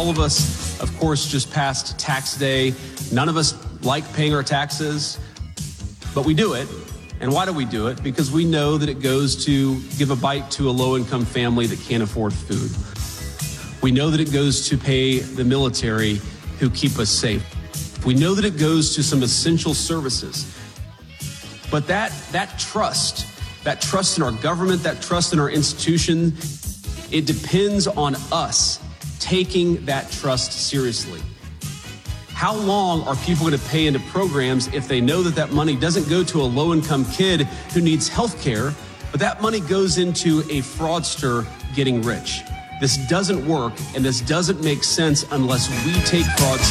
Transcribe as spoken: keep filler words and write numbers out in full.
All of us, of course, just passed tax day. None of us like paying our taxes, but we do it. And why do we do it? Because we know that it goes to give a bite to a low-income family that can't afford food. We know that it goes to pay the military who keep us safe. We know that it goes to some essential services. But that, that trust, that trust in our government, that trust in our institution, it depends on us taking that trust seriously. How long are people going to pay into programs if they know that that money doesn't go to a low-income kid who needs health care, but that money goes into a fraudster getting rich? This doesn't work, and this doesn't make sense unless we take fraud seriously.